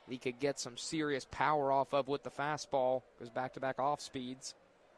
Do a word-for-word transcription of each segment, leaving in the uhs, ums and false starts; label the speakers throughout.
Speaker 1: he could get some serious power off of with the fastball. Goes back-to-back off speeds.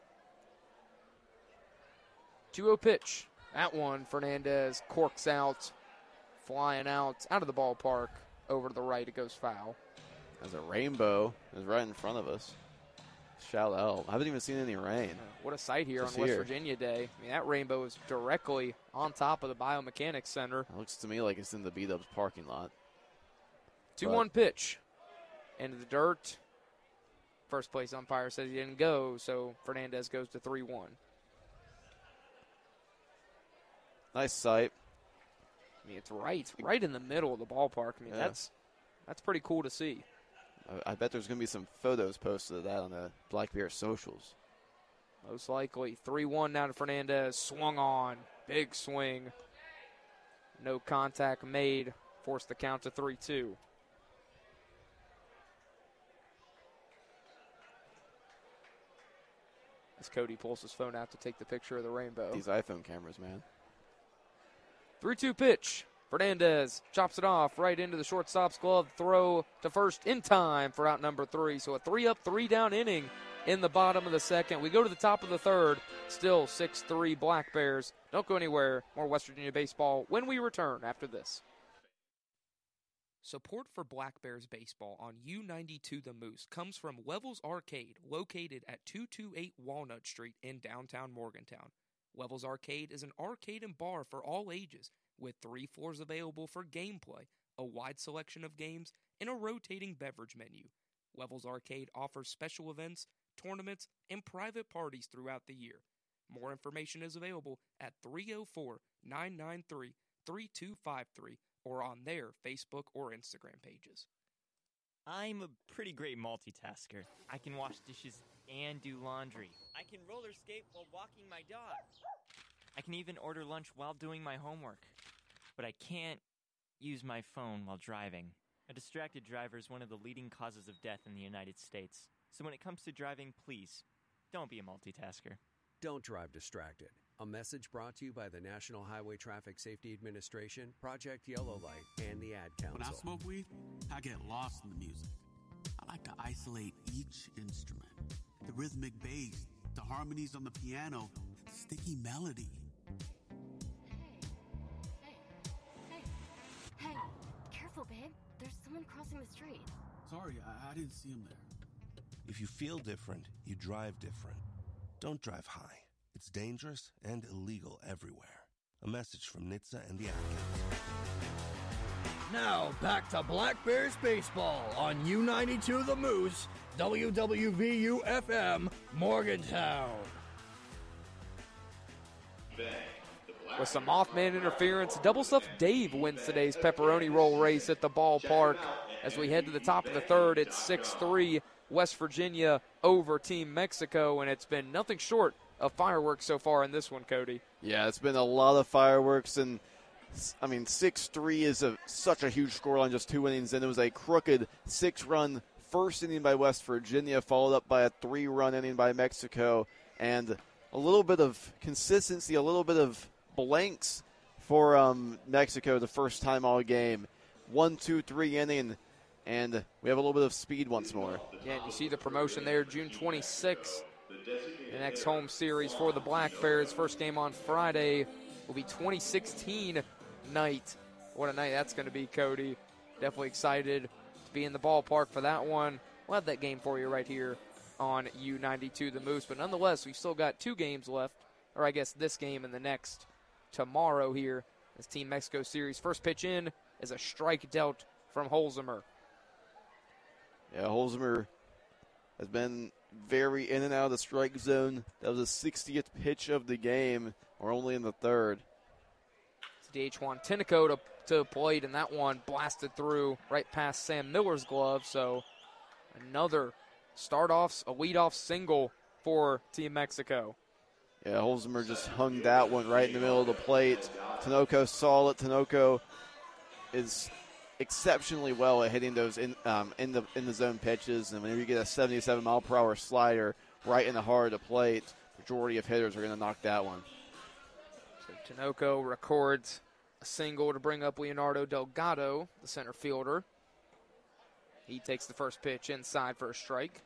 Speaker 1: two oh pitch. That one, Fernandez corks out, flying out, out of the ballpark. Over to the right, it goes foul.
Speaker 2: There's a rainbow is right in front of us. Shout out. I haven't even seen any rain.
Speaker 1: What a sight here
Speaker 2: Just
Speaker 1: on West
Speaker 2: here.
Speaker 1: Virginia Day. I mean, that rainbow is directly on top of the Biomechanics Center.
Speaker 2: It looks to me like it's in the B-Dubs parking lot.
Speaker 1: two one pitch. Into the dirt. First place umpire says he didn't go, so Fernandez goes to three one.
Speaker 2: Nice sight.
Speaker 1: I mean, it's right, right in the middle of the ballpark. I mean,
Speaker 2: Yeah.
Speaker 1: that's that's pretty cool to see.
Speaker 2: I, I bet there's going to be some photos posted of that on the Black Bear socials.
Speaker 1: Most likely. three one now to Fernandez. Swung on. Big swing. No contact made. Forced the count to three two. As Cody pulls his phone out to take the picture of the rainbow.
Speaker 2: These iPhone cameras, man.
Speaker 1: three two pitch. Fernandez chops it off right into the shortstop's glove. Throw to first in time for out number three. So a three up, three down inning in the bottom of the second. We go to the top of the third. Still six three Black Bears. Don't go anywhere. More West Virginia baseball when we return after this. Support for Black Bears baseball on U ninety-two The Moose comes from Wevels Arcade, located at two twenty-eight Walnut Street in downtown Morgantown. Wevels Arcade is an arcade and bar for all ages, with three floors available for gameplay, a wide selection of games, and a rotating beverage menu. Wevels Arcade offers special events, tournaments, and private parties throughout the year. More information is available at three oh four, nine nine three, three two five three or on their Facebook or Instagram pages.
Speaker 3: I'm a pretty great multitasker. I can wash dishes and do laundry. I can roller skate while walking my dog. I can even order lunch while doing my homework. But I can't use my phone while driving. A distracted driver is one of the leading causes of death in the United States. So when it comes to driving, please, don't be a multitasker.
Speaker 4: Don't drive distracted. A message brought to you by the National Highway Traffic Safety Administration, Project Yellow Light, and the Ad Council.
Speaker 5: When I smoke weed, I get lost in the music. I like to isolate each instrument. The rhythmic bass, the harmonies on the piano, the sticky melody.
Speaker 6: Hey, hey, hey, hey, careful, babe. There's someone crossing the street.
Speaker 5: Sorry, I, I didn't see him there.
Speaker 7: If you feel different, you drive different. Don't drive high. It's dangerous and illegal everywhere. A message from N H T S A and the Ad Council.
Speaker 8: Now, back to Black Bears baseball on U ninety-two The Moose, W W V U F M, Morgantown.
Speaker 1: With some off-man interference, Double Stuff Dave wins today's pepperoni roll race at the ballpark. As we head to the top of the third, it's six three West Virginia over Team Mexico, and it's been nothing short of fireworks so far in this one, Cody.
Speaker 2: Yeah, it's been a lot of fireworks, and I mean, six three is a, such a huge scoreline, just two innings, and it was a crooked six-run first inning by West Virginia, followed up by a three-run inning by Mexico, and a little bit of consistency, a little bit of blanks for um, Mexico the first time all game. One, two, three inning, and we have a little bit of speed once more.
Speaker 1: Yeah, and you see the promotion there, June twenty-sixth. The next home series for the Black Bears. First game on Friday will be twenty sixteen night. What a night that's going to be, Cody. Definitely excited to be in the ballpark for that one. We'll have that game for you right here on U ninety-two The Moose. But nonetheless, we've still got two games left, or I guess this game and the next tomorrow here. This Team Mexico series. First pitch in is a strike dealt from Holzheimer.
Speaker 2: Yeah, Holzheimer has been very in and out of the strike zone. That was the sixtieth pitch of the game. We're only in the third.
Speaker 1: It's D H Juan Tinoco to, to plate, and that one blasted through right past Sam Miller's glove. So another start-off, a lead-off single for Team Mexico.
Speaker 2: Yeah, Holzheimer just hung that one right in the middle of the plate. Tinoco saw it. Tinoco is exceptionally well at hitting those in um, in the in the zone pitches, and whenever you get a seventy-seven mile per hour slider right in the heart of the plate, majority of hitters are going to knock that one.
Speaker 1: So Tinoco records a single to bring up Leonardo Delgado, the center fielder. He takes the first pitch inside for a strike.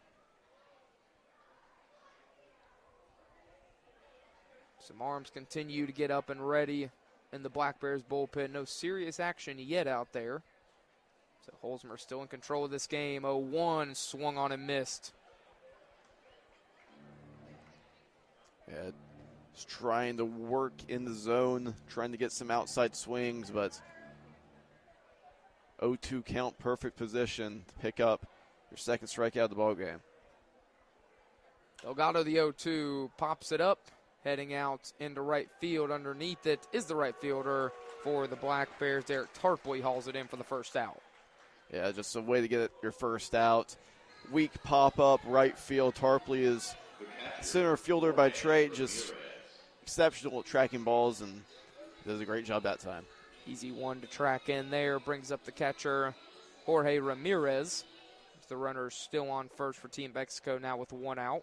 Speaker 1: Some arms continue to get up and ready in the Black Bears bullpen. No serious action yet out there. So Holzmer still in control of this game. oh one, swung on and missed.
Speaker 2: Yeah, just trying to work in the zone, trying to get some outside swings, but oh two count, perfect position to pick up your second strikeout of the ballgame.
Speaker 1: Delgado, the oh two, pops it up, heading out into right field. Underneath it is the right fielder for the Black Bears. Derek Tarpley hauls it in for the first out.
Speaker 2: Yeah, just a way to get it, your first out. Weak pop-up, right field. Tarpley is center fielder by trade, just exceptional at tracking balls, and does a great job that time.
Speaker 1: Easy one to track in there. Brings up the catcher, Jorge Ramirez. The runner's still on first for Team Mexico now with one out.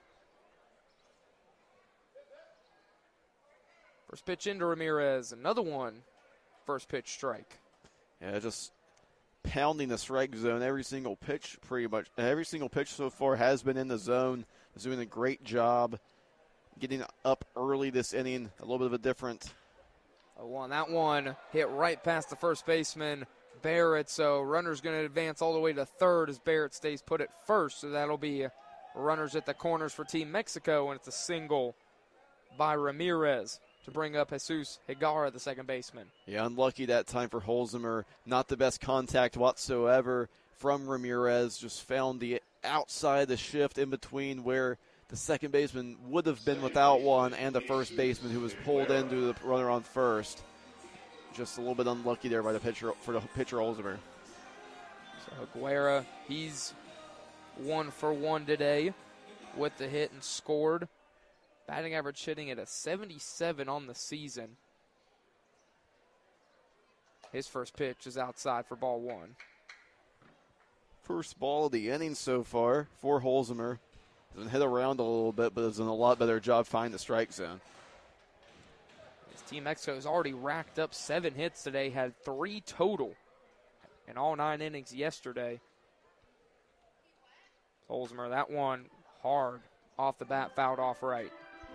Speaker 1: First pitch into Ramirez. Another one. First pitch strike.
Speaker 2: Yeah, just pounding the strike zone. Every single pitch, pretty much. Every single pitch so far has been in the zone. He's doing a great job getting up early this inning. A little bit of a different.
Speaker 1: oh one. That one hit right past the first baseman, Barrett. So runner's going to advance all the way to third as Barrett stays put at first. So that'll be runners at the corners for Team Mexico, and it's a single by Ramirez to bring up Jesus Higara, the second baseman.
Speaker 2: Yeah, unlucky that time for Holzmer. Not the best contact whatsoever from Ramirez. Just found the outside the shift in between where the second baseman would have been without one and the first baseman who was pulled into the runner on first. Just a little bit unlucky there by the pitcher for the pitcher Holzmer.
Speaker 1: So Higuera, he's one for one today with the hit and scored. Batting average hitting at a seventy-seven on the season. His first pitch is outside for ball one.
Speaker 2: First ball of the inning so far for Holzmer. He's been hit around a little bit, but has done a lot better job finding the strike zone.
Speaker 1: His Team Mexico has already racked up seven hits today, had three total in all nine innings yesterday. Holzmer, that one hard off the bat, fouled off right.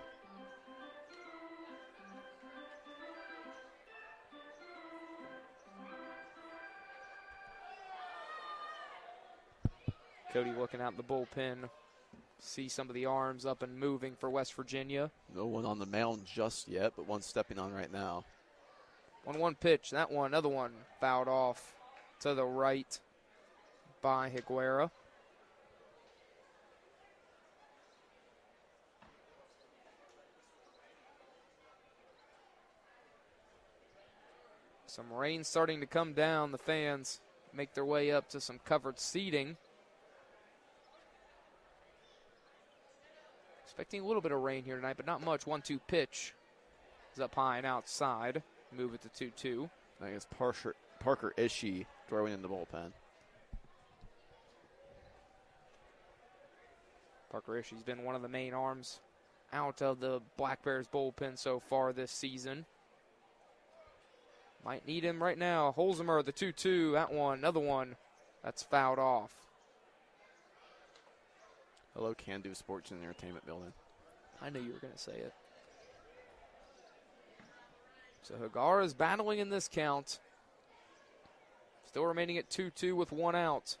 Speaker 1: Cody looking out the bullpen, see some of the arms up and moving for West Virginia.
Speaker 2: No one on the mound just yet, but one stepping on right now.
Speaker 1: one one pitch, that one, another one fouled off to the right by Higuera. Some rain starting to come down. The fans make their way up to some covered seating. Expecting a little bit of rain here tonight, but not much. one two pitch is up high and outside. Move it to two two.
Speaker 2: I think it's Parker, Parker Ishii throwing in the bullpen.
Speaker 1: Parker Ishii's been one of the main arms out of the Black Bears bullpen so far this season. Might need him right now. Holzmer, the two two. That one, another one. That's fouled off.
Speaker 2: Hello, Can Do Sports and Entertainment Building.
Speaker 1: I knew you were going to say it. So Higuera is battling in this count. Still remaining at two two with one out.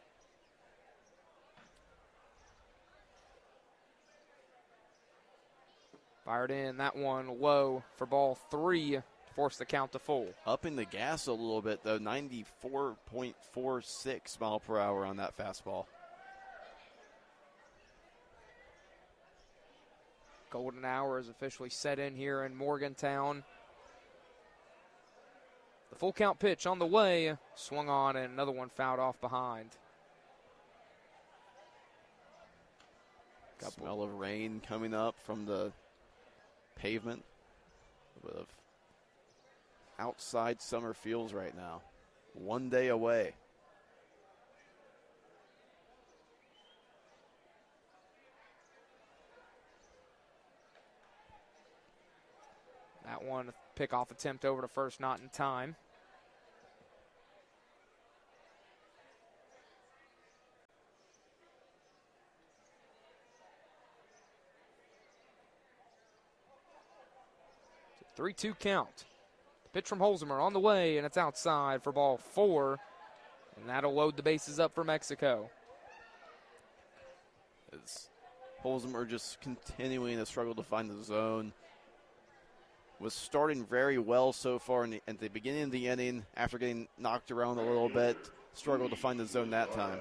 Speaker 1: Fired in, that one low for ball three to force the count to full.
Speaker 2: Upping the gas a little bit, though, ninety-four point four six mile per hour on that fastball.
Speaker 1: Golden hour is officially set in here in Morgantown. The full count pitch on the way. Swung on and another one fouled off behind.
Speaker 2: Couple. Smell of rain coming up from the pavement. A bit of outside summer feels right now. One day away.
Speaker 1: That one, pickoff attempt over to first, not in time. three two count. Pitch from Holzheimer on the way, and it's outside for ball four. And that'll load the bases up for Mexico.
Speaker 2: As Holzheimer just continuing to struggle to find the zone. Was starting very well so far in the, at the beginning of the inning. After getting knocked around a little bit, struggled to find the zone that time.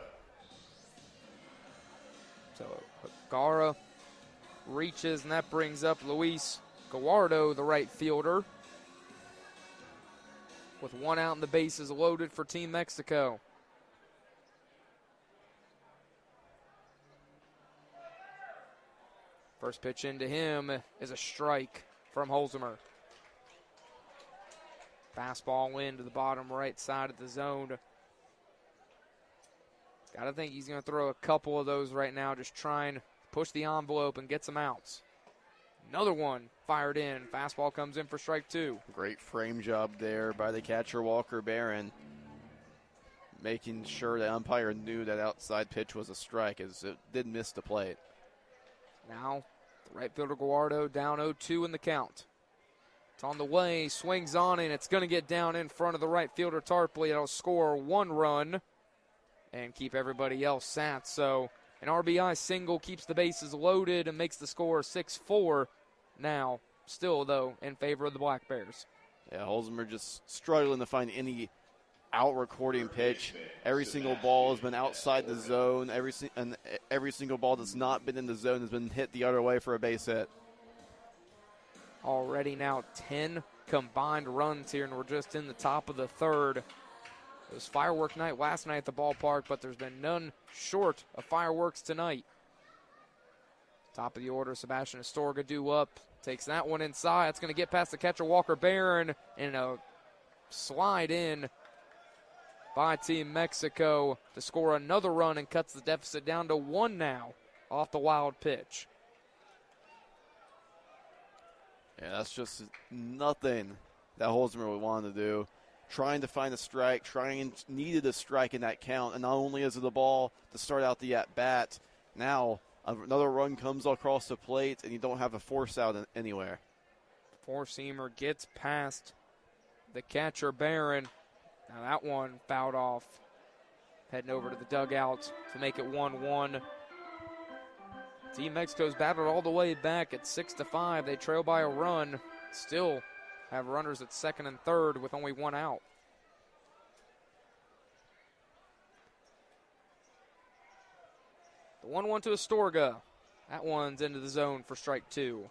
Speaker 1: So Gara reaches, and that brings up Luis Gallardo, the right fielder. With one out and the bases loaded for Team Mexico. First pitch into him is a strike from Holzheimer. Fastball into the bottom right side of the zone. Got to think he's going to throw a couple of those right now, just trying to push the envelope and get some outs. Another one fired in. Fastball comes in for strike two.
Speaker 2: Great frame job there by the catcher, Walker Barron. Making sure the umpire knew that outside pitch was a strike, as it did miss the plate.
Speaker 1: Now, the right fielder Gallardo down oh two in the count. It's on the way, swings on, and it's going to get down in front of the right fielder Tarpley. It'll score one run and keep everybody else sat. So an R B I single keeps the bases loaded and makes the score six four. Now, still, though, in favor of the Black Bears.
Speaker 2: Yeah, Holzheimer just struggling to find any out-recording pitch. Every single ball has been outside the zone. Every and every single ball that's not been in the zone has been hit the other way for a base hit.
Speaker 1: Already now ten combined runs here, and we're just in the top of the third. It was firework night last night at the ballpark, but there's been none short of fireworks tonight. Top of the order, Sebastian Astorga due up. Takes that one inside. It's going to get past the catcher, Walker Barron, and a slide in by Team Mexico to score another run and cuts the deficit down to one now off the wild pitch.
Speaker 2: Yeah, that's just nothing that Holzheimer would want to do. Trying to find a strike, trying needed a strike in that count, and not only is it the ball to start out the at-bat, now another run comes across the plate, and you don't have a force out anywhere.
Speaker 1: Four-seamer gets past the catcher, Barron. Now that one fouled off. Heading over to the dugout to make it one one. Team Mexico's battled all the way back at six to five. They trail by a run. Still have runners at second and third with only one out. The one one to Astorga. That one's into the zone for strike two.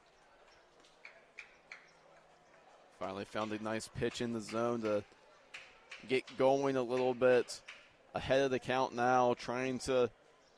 Speaker 2: Finally found a nice pitch in the zone to get going a little bit ahead of the count now, trying to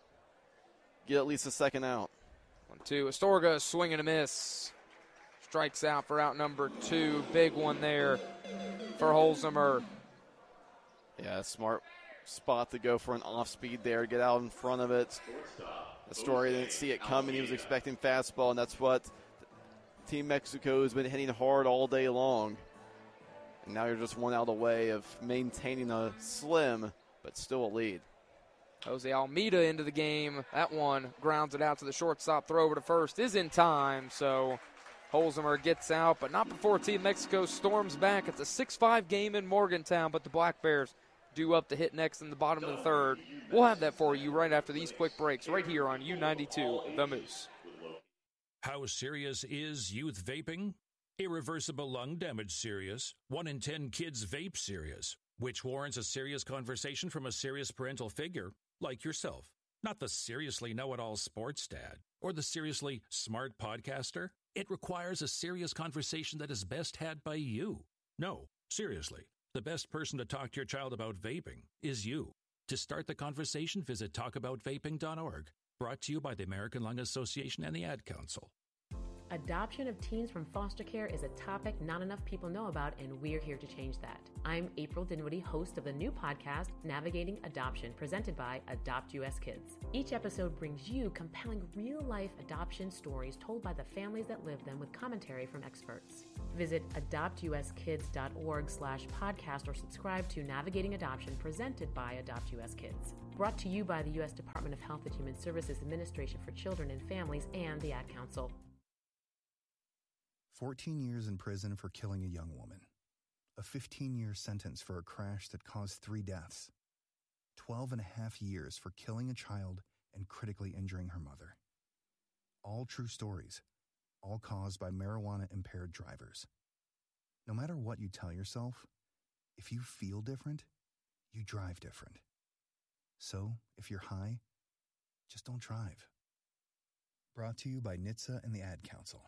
Speaker 2: get at least a second out.
Speaker 1: One two. Astorga swing and a miss. Strikes out for out number two. Big one there for Holzheimer.
Speaker 2: Yeah, smart spot to go for an off-speed there, get out in front of it. Astorga didn't see it coming. He was expecting fastball, and that's what Team Mexico has been hitting hard all day long. And now you're just one out away of maintaining a slim, but still a lead.
Speaker 1: Jose Almeida into the game. That one grounds it out to the shortstop. Throw over to first is in time, so Holzheimer gets out, but not before Team Mexico storms back. It's a six five game in Morgantown, but the Black Bears due up to hit next in the bottom of the third. We'll have that for you right after these quick breaks right here on U ninety-two, The Moose.
Speaker 9: How serious is youth vaping? Irreversible lung damage serious. One in ten kids vape serious, which warrants a serious conversation from a serious parental figure like yourself. Not the seriously know-it-all sports dad or the seriously smart podcaster. It requires a serious conversation that is best had by you. No, seriously, the best person to talk to your child about vaping is you. To start the conversation, visit talk about vaping dot org. Brought to you by the American Lung Association and the Ad Council.
Speaker 10: Adoption of teens from foster care is a topic not enough people know about, and we're here to change that. I'm April Dinwiddie, host of the new podcast, Navigating Adoption, presented by Adopt U S Kids. Each episode brings you compelling real-life adoption stories told by the families that live them with commentary from experts. Visit adopt u s kids dot org slash podcast or subscribe to Navigating Adoption, presented by Adopt U S Kids. Brought to you by the U S Department of Health and Human Services Administration for Children and Families and the Ad Council.
Speaker 11: fourteen years in prison for killing a young woman. A fifteen-year sentence for a crash that caused three deaths. twelve and a half years for killing a child and critically injuring her mother. All true stories, all caused by marijuana-impaired drivers. No matter what you tell yourself, if you feel different, you drive different. So, if you're high, just don't drive. Brought to you by N H T S A and the Ad Council.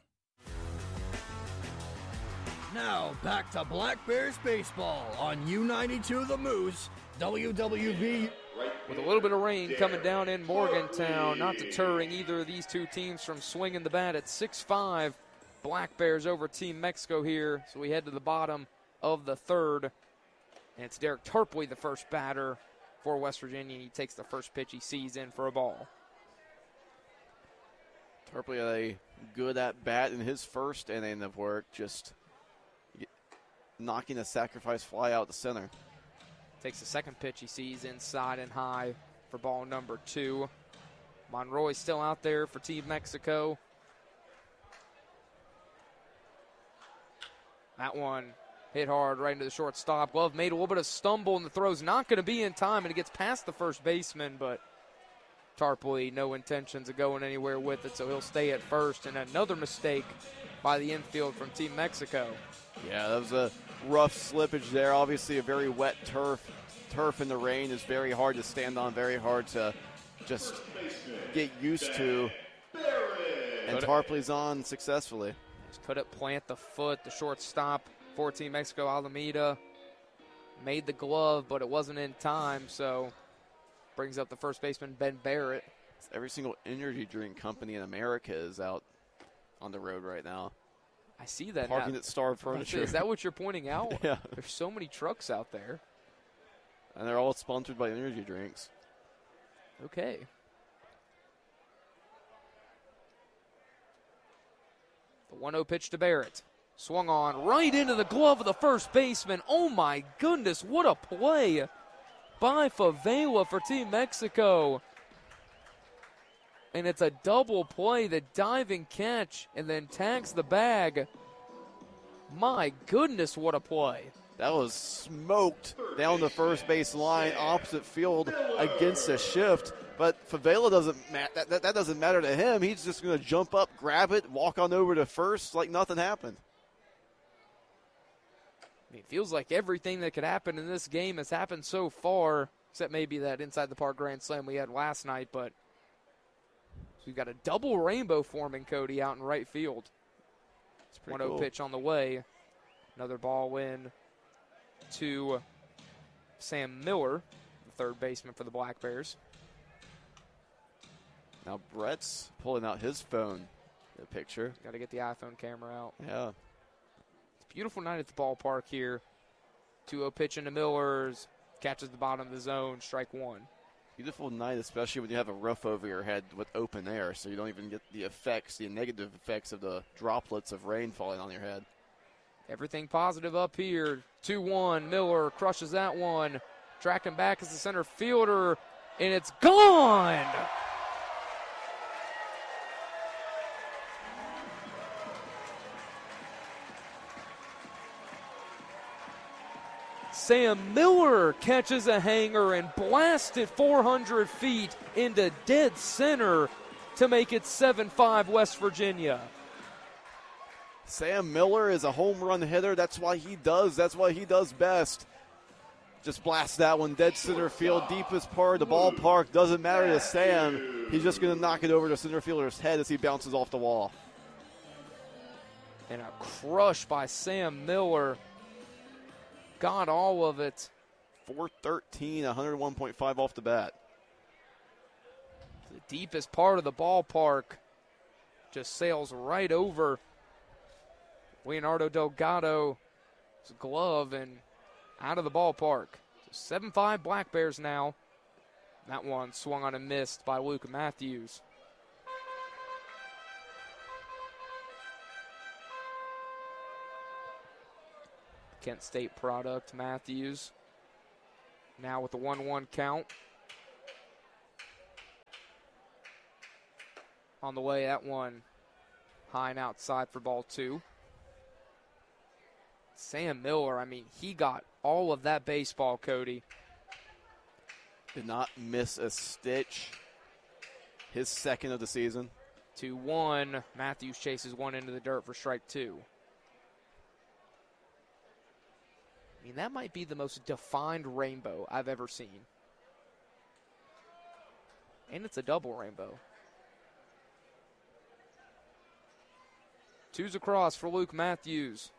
Speaker 8: Now, back to Black Bears baseball on U ninety-two The Moose, W W V.
Speaker 1: With a little bit of rain coming down in Morgantown, not deterring either of these two teams from swinging the bat at six five. Black Bears over Team Mexico here, so we head to the bottom of the third. And it's Derek Tarpley, the first batter for West Virginia, and he takes the first pitch he sees in for a ball.
Speaker 2: Tarpley had a good at bat in his first inning of work, just knocking a sacrifice fly out to center.
Speaker 1: Takes the second pitch he sees inside and high for ball number two. Monroy's still out there for Team Mexico. That one hit hard right into the shortstop. Glove made a little bit of stumble, and the throw's not going to be in time, and it gets past the first baseman, but Tarpley, no intentions of going anywhere with it, so he'll stay at first. And another mistake by the infield from Team Mexico.
Speaker 2: Yeah, that was a rough slippage there. Obviously, a very wet turf. Turf in the rain is very hard to stand on, very hard to just get used to. And Tarpley's on successfully.
Speaker 1: Just couldn't plant the foot. The shortstop for Team Mexico, Alameda, made the glove, but it wasn't in time, so brings up the first baseman, Ben Barrett.
Speaker 2: Every single energy drink company in America is out on the road right now.
Speaker 1: I see that.
Speaker 2: Parking
Speaker 1: now.
Speaker 2: at Star Furniture.
Speaker 1: Is that what you're pointing out?
Speaker 2: Yeah.
Speaker 1: There's so many trucks out there.
Speaker 2: And they're all sponsored by energy drinks.
Speaker 1: Okay. The one oh pitch to Barrett. Swung on right into the glove of the first baseman. Oh, my goodness, what a play by Favela for Team Mexico. And it's a double play, the diving catch, and then tags the bag. My goodness, what a play.
Speaker 2: That was smoked down the first base line, opposite field against a shift. But Favela doesn't ma- that, that, that doesn't matter to him. He's just going to jump up, grab it, walk on over to first like nothing happened.
Speaker 1: I mean, it feels like everything that could happen in this game has happened so far, except maybe that inside the park grand slam we had last night. But so we've got a double rainbow forming, Cody, out in right field. one oh
Speaker 2: cool.
Speaker 1: pitch on the way. Another ball in to Sam Miller, the third baseman for the Black Bears.
Speaker 2: Now Brett's pulling out his phone, the picture.
Speaker 1: Got to get the iPhone camera out.
Speaker 2: Yeah.
Speaker 1: It's a beautiful night at the ballpark here. two oh pitch into Miller's. Catches the bottom of the zone, strike one.
Speaker 2: Beautiful night, especially when you have a roof over your head with open air, so you don't even get the effects, the negative effects of the droplets of rain falling on your head.
Speaker 1: Everything positive up here. two one, Miller crushes that one. Tracking back as the center fielder, and it's gone! Sam Miller catches a hanger and blasts it four hundred feet into dead center to make it seven five West Virginia.
Speaker 2: Sam Miller is a home run hitter. That's why he does. That's what he does best. Just blast that one dead center field, deepest part of the ballpark. Doesn't matter to Sam. He's just going to knock it over to center fielder's head as he bounces off the wall.
Speaker 1: And a crush by Sam Miller. Got all of it.
Speaker 2: four thirteen, one oh one point five off the bat.
Speaker 1: The deepest part of the ballpark just sails right over Leonardo Delgado's glove and out of the ballpark. So seven five Black Bears now. That one swung on and missed by Luke Matthews. Kent State product, Matthews. Now with the one one count. On the way, that one high and outside for ball two. Sam Miller, I mean, he got all of that baseball, Cody.
Speaker 2: Did not miss a stitch. His second of the season.
Speaker 1: two one. Matthews chases one into the dirt for strike two. I mean, that might be the most defined rainbow I've ever seen. And it's a double rainbow. Two's across for Luke Matthews.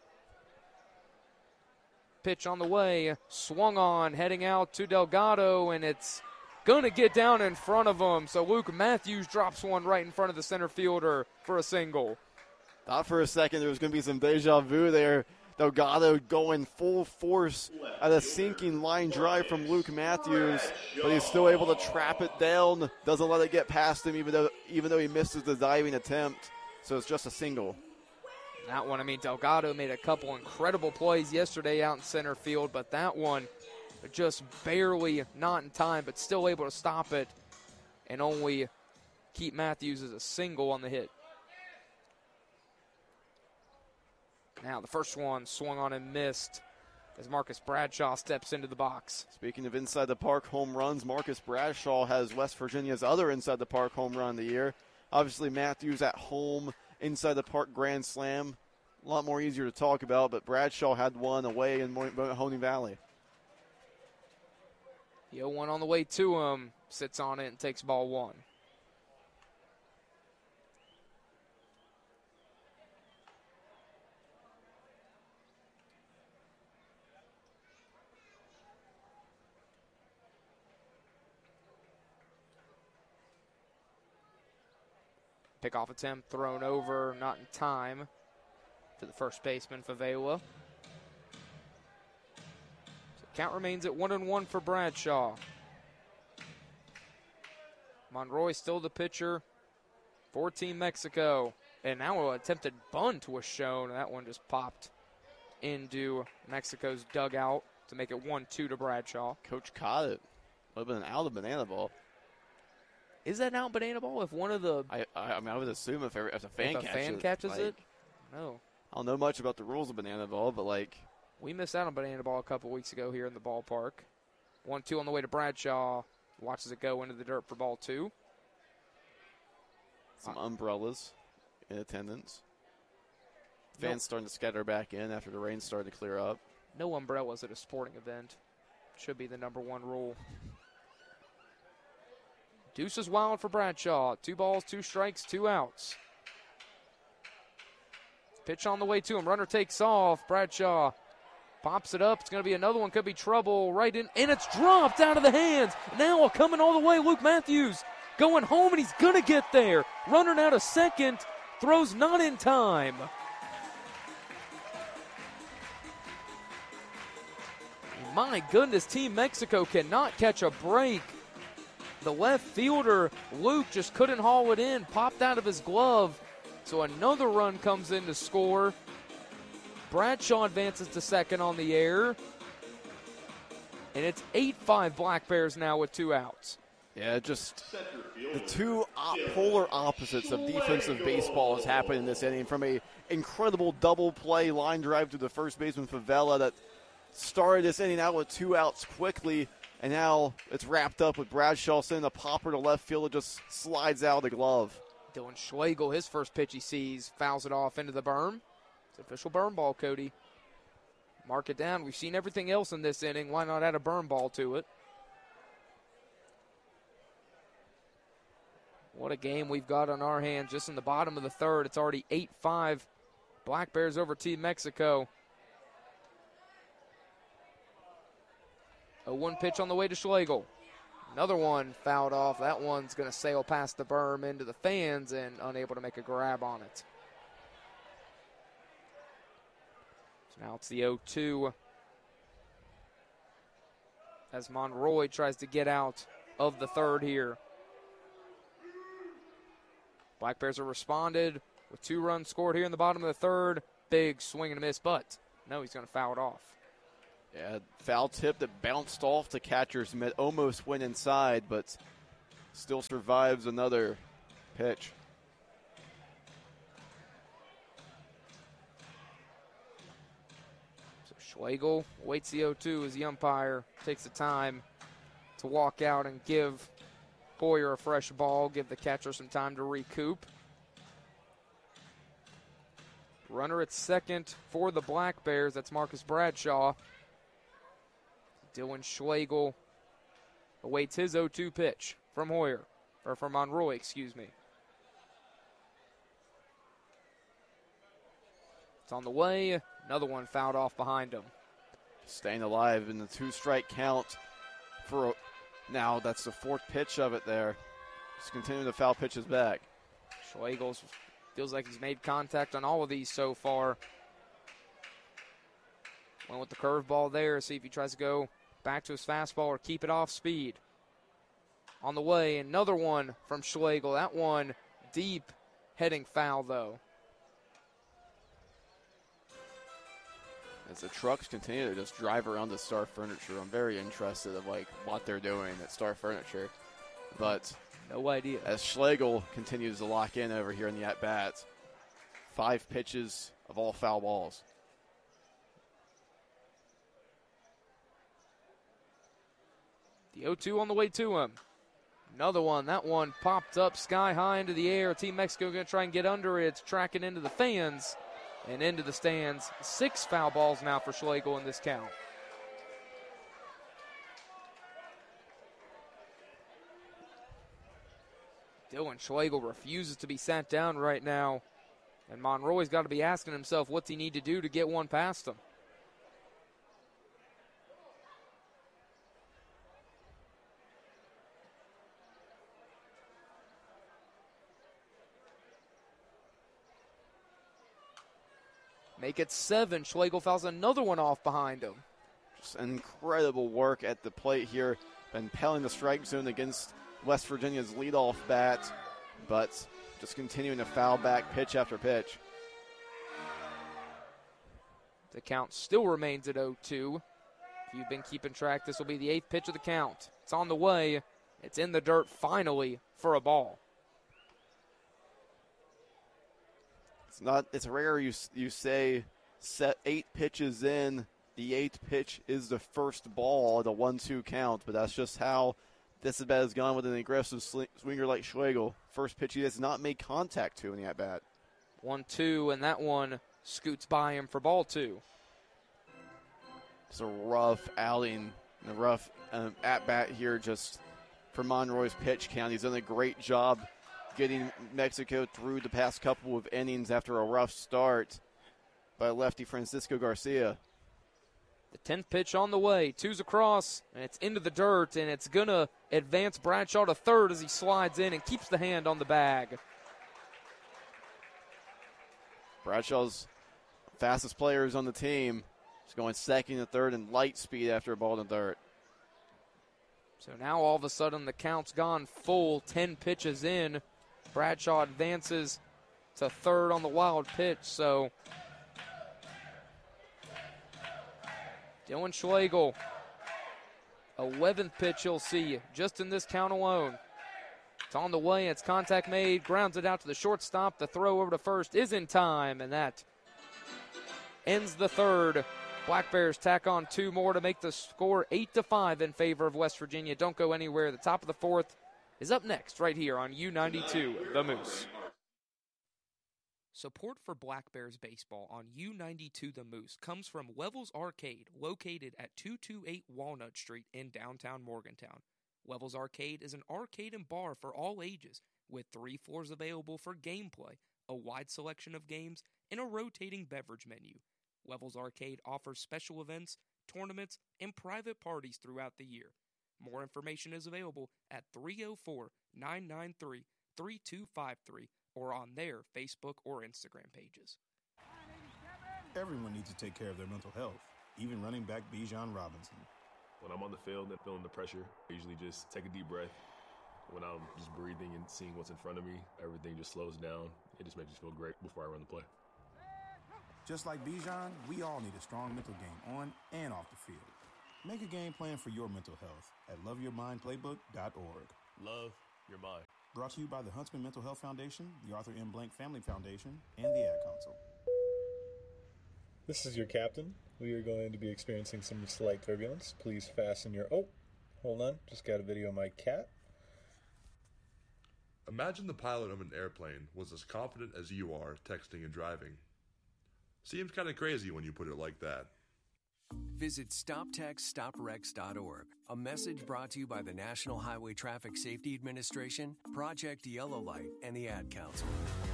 Speaker 1: Pitch on the way, swung on, heading out to Delgado, and it's going to get down in front of him. So Luke Matthews drops one right in front of the center fielder for a single.
Speaker 2: Thought for a second there was going to be some deja vu there. Delgado going full force at a sinking line drive from Luke Matthews, but he's still able to trap it down. Doesn't let it get past him, even though even though he misses the diving attempt. So it's just a single.
Speaker 1: That one, I mean, Delgado made a couple incredible plays yesterday out in center field, but that one just barely not in time, but still able to stop it and only keep Matthews as a single on the hit. Now the first one swung on and missed as Marcus Bradshaw steps into the box.
Speaker 2: Speaking of inside the park home runs, Marcus Bradshaw has West Virginia's other inside the park home run of the year. Obviously Matthews at home, inside the park grand slam. A lot more easier to talk about, but Bradshaw had one away in Mahoning Valley.
Speaker 1: The oh one on the way to him, sits on it and takes ball one. Pickoff attempt thrown over, not in time, to the first baseman, Favela. So count remains at one and one for Bradshaw. Monroy still the pitcher for Team Mexico. And now an attempted bunt was shown. That one just popped into Mexico's dugout to make it one two to Bradshaw.
Speaker 2: Coach caught it. Would have been an out of banana ball.
Speaker 1: Is that an out banana ball if one of the...
Speaker 2: I I, I mean, I would assume if, if a fan
Speaker 1: if a
Speaker 2: catches,
Speaker 1: fan catches
Speaker 2: like,
Speaker 1: it? No.
Speaker 2: I don't know much about the rules of banana ball, but like...
Speaker 1: We missed out on banana ball a couple weeks ago here in the ballpark. one two on the way to Bradshaw. Watches it go into the dirt for ball two.
Speaker 2: Some umbrellas in attendance. Fans
Speaker 1: Nope.
Speaker 2: starting to scatter back in after the rain started to clear up.
Speaker 1: No umbrellas at a sporting event. Should be the number one rule. Deuce is wild for Bradshaw. Two balls, two strikes, two outs. Pitch on the way to him. Runner takes off. Bradshaw pops it up. It's going to be another one. Could be trouble right in. And it's dropped out of the hands. Now coming all the way, Luke Matthews going home, and he's going to get there. Runner now to second. Throws not in time. My goodness, Team Mexico cannot catch a break. The left fielder, Luke, just couldn't haul it in. Popped out of his glove. So another run comes in to score. Bradshaw advances to second on the air. And it's eight five Black Bears now with two outs.
Speaker 2: Yeah, just the two op- polar opposites of defensive baseball has happened in this inning. From a incredible double play line drive to the first baseman Favela that started this inning out with two outs quickly, and now it's wrapped up with Bradshaw sending a popper to left field. It just slides out of the glove.
Speaker 1: Dylan Schlegel, his first pitch he sees, fouls it off into the berm. It's official berm ball, Cody. Mark it down. We've seen everything else in this inning. Why not add a berm ball to it? What a game we've got on our hands just in the bottom of the third. It's already eight five. Black Bears over Team Mexico. A one pitch on the way to Schlegel. Another one fouled off. That one's going to sail past the berm into the fans and unable to make a grab on it. So now it's the oh two. As Monroy tries to get out of the third here. Black Bears have responded with two runs scored here in the bottom of the third. Big swing and a miss, but no, he's going to foul it off.
Speaker 2: Yeah, foul tip that bounced off the catcher's mitt, almost went inside, but still survives another pitch.
Speaker 1: Schlegel waits the oh two as the umpire takes the time to walk out and give Hoyer a fresh ball, give the catcher some time to recoup. Runner at second for the Black Bears, that's Marcus Bradshaw. Dylan Schlegel awaits his oh two pitch from Hoyer, or from Monroy, excuse me. It's on the way. Another one fouled off behind him.
Speaker 2: Staying alive in the two-strike count for a, now. That's the fourth pitch of it there. Just continuing to foul pitches back.
Speaker 1: Schlegel feels like he's made contact on all of these so far. Went with the curveball there. See if he tries to go back to his fastball or keep it off speed. On the way, another one from Schlegel. That one deep, heading foul though.
Speaker 2: As the trucks continue to just drive around the Star Furniture, I'm very interested of like what they're doing at Star Furniture. But
Speaker 1: no idea.
Speaker 2: As Schlegel continues to lock in over here in the at-bats, five pitches of all foul balls.
Speaker 1: The oh two on the way to him. Another one. That one popped up sky high into the air. Team Mexico going to try and get under it. It's tracking into the fans and into the stands. Six foul balls now for Schlegel in this count. Dylan Schlegel refuses to be sat down right now. And Monroy's got to be asking himself what's he need to do to get one past him. Make it seven. Schlegel fouls another one off behind him.
Speaker 2: Just incredible work at the plate here. Been pelling the strike zone against West Virginia's leadoff bat, but just continuing to foul back pitch after pitch.
Speaker 1: The count still remains at oh two. If you've been keeping track, this will be the eighth pitch of the count. It's on the way. It's in the dirt finally for a ball.
Speaker 2: It's not. It's rare you you say set eight pitches in. The eighth pitch is the first ball, the one two count, but that's just how this at bat has gone with an aggressive swinger like Schlegel. First pitch he has not made contact to in the at bat.
Speaker 1: One two, and that one scoots by him for ball two.
Speaker 2: It's a rough outing, a rough um, at bat here, just for Monroy's pitch count. He's done a great job getting Mexico through the past couple of innings after a rough start by lefty Francisco Garcia.
Speaker 1: The tenth pitch on the way. Two's across, and it's into the dirt, and it's going to advance Bradshaw to third as he slides in and keeps the hand on the bag.
Speaker 2: Bradshaw's fastest players on the team. He's going second and third in light speed after a ball in the dirt.
Speaker 1: So now all of a sudden the count's gone full, ten pitches in. Bradshaw advances to third on the wild pitch, so Dylan Schlegel, eleventh pitch he'll see just in this count alone. It's on the way, it's contact made, grounds it out to the shortstop. The throw over to first is in time, and that ends the third. Black Bears tack on two more to make the score eight to five in favor of West Virginia. Don't go anywhere. The top of the fourth is up next right here on U ninety-two, The Moose. Support for Black Bears baseball on U ninety-two The Moose comes from Levels Arcade, located at two twenty-eight Walnut Street in downtown Morgantown. Levels Arcade is an arcade and bar for all ages, with three floors available for gameplay, a wide selection of games, and a rotating beverage menu. Levels Arcade offers special events, tournaments, and private parties throughout the year. More information is available at three oh four, nine nine three, three two five three or on their Facebook or Instagram pages.
Speaker 12: Everyone needs to take care of their mental health, even running back Bijan Robinson.
Speaker 13: When I'm on the field and feeling the pressure, I usually just take a deep breath. When I'm just breathing and seeing what's in front of me, everything just slows down. It just makes me feel great before I run the play.
Speaker 12: Just like Bijan, we all need a strong mental game on and off the field. Make a game plan for your mental health at love your mind playbook dot org.
Speaker 13: Love your mind.
Speaker 12: Brought to you by the Huntsman Mental Health Foundation, the Arthur M. Blank Family Foundation, and the Ad Council.
Speaker 14: This is your captain. we are going to be experiencing some slight turbulence. Please fasten your... Oh, hold on. Just got a video of my cat.
Speaker 15: Imagine the pilot of an airplane was as confident as you are texting and driving. Seems kind of crazy when you put it like that.
Speaker 4: Visit stop text stop wrecks dot org. A message brought to you by the National Highway Traffic Safety Administration, Project Yellow Light, and the Ad Council.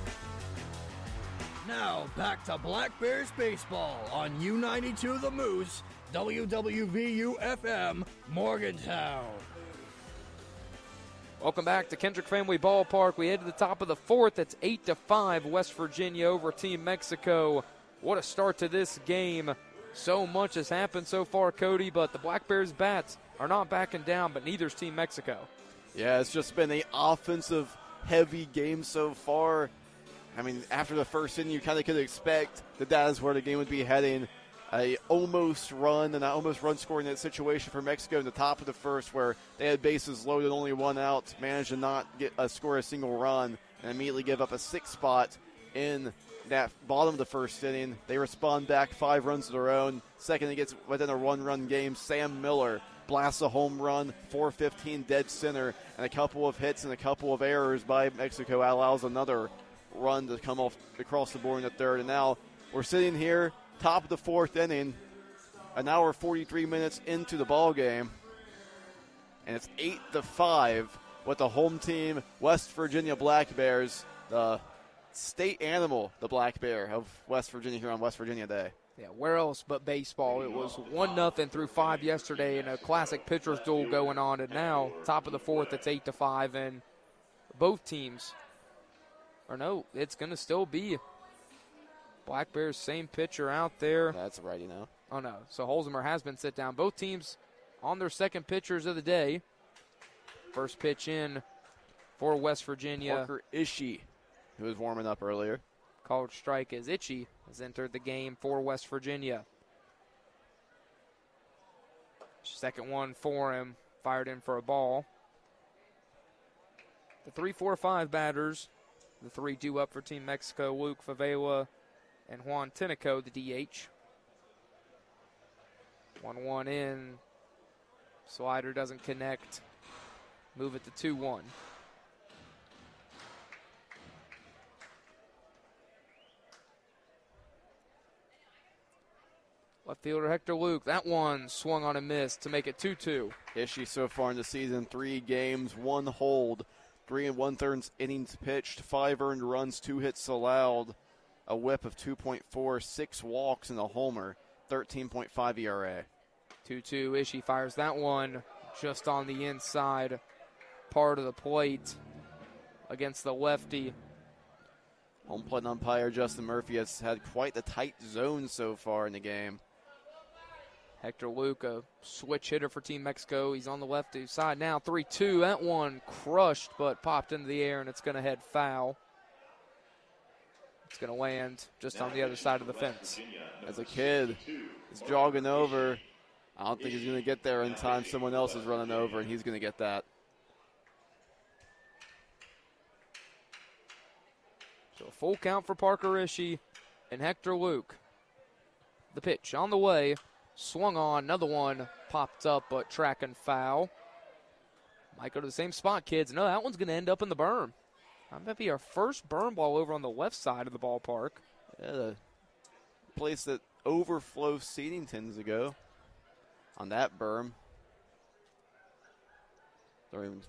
Speaker 8: Now, back to Black Bears baseball on U ninety-two The Moose, W W V U F M, Morgantown.
Speaker 1: Welcome back to Kendrick Family Ballpark. We head to the top of the fourth. It's eight to five, West Virginia over Team Mexico. What a start to this game. So much has happened so far, Cody, but the Black Bears bats are not backing down, but neither's Team Mexico.
Speaker 2: Yeah, it's just been an offensive-heavy game so far. I mean, after the first inning, you kind of could expect that that is where the game would be heading. A almost run, and an almost run scoring that situation for Mexico in the top of the first, where they had bases loaded, only one out, managed to not get uh, score a single run, and immediately give up a sixth spot in that bottom of the first inning. They respond back five runs of their own. Second, it gets within a one-run game. Sam Miller blasts a home run, four fifteen dead center, and a couple of hits and a couple of errors by Mexico allows another run to come off across the board in the third. And now we're sitting here, top of the fourth inning, an hour forty-three minutes into the ball game, and it's eight to five with the home team, West Virginia Black Bears, the state animal, the black bear of West Virginia here on West Virginia Day.
Speaker 1: Yeah, where else but baseball? It was one nothing through five yesterday, and a classic pitcher's duel going on. And now, top of the fourth, it's eight to five, and both teams, or no, it's going to still be Black Bears, same pitcher out there.
Speaker 2: That's a righty now.
Speaker 1: Oh no, so Holzheimer has been sit down. Both teams on their second pitchers of the day. First pitch in for West Virginia.
Speaker 2: Parker Ishii, who was warming up earlier.
Speaker 1: Called strike as Itchy has entered the game for West Virginia. Second one for him, fired in for a ball. The three, four, five batters, the three due up for Team Mexico, Luke Favela and Juan Tinico, the D H. one one in. Slider doesn't connect. Move it to two one. Left fielder Hector Luke, that one swung on a miss to make it two two.
Speaker 2: Ishii so far in the season, three games, one hold, three and one-thirds innings pitched, five earned runs, two hits allowed, a whip of two point four, six walks, and a homer, thirteen point five E R A.
Speaker 1: two two, Ishii fires that one just on the inside part of the plate against the lefty.
Speaker 2: Home plate umpire Justin Murphy has had quite the tight zone so far in the game.
Speaker 1: Hector Luke, a switch hitter for Team Mexico. He's on the lefty side now, three two. That one crushed but popped into the air, and it's going to head foul. It's going to land just on the other side of the fence.
Speaker 2: As a kid, he's jogging over. I don't think he's going to get there in time. Someone else is running over, and he's going to get that.
Speaker 1: So a full count for Parker Ishii and Hector Luke. The pitch on the way. Swung on, another one popped up, but track and foul. Might go to the same spot, kids. No, that one's going to end up in the berm. That might be our first berm ball over on the left side of the ballpark.
Speaker 2: Yeah, the place that overflow seating tends to go on that berm. Even...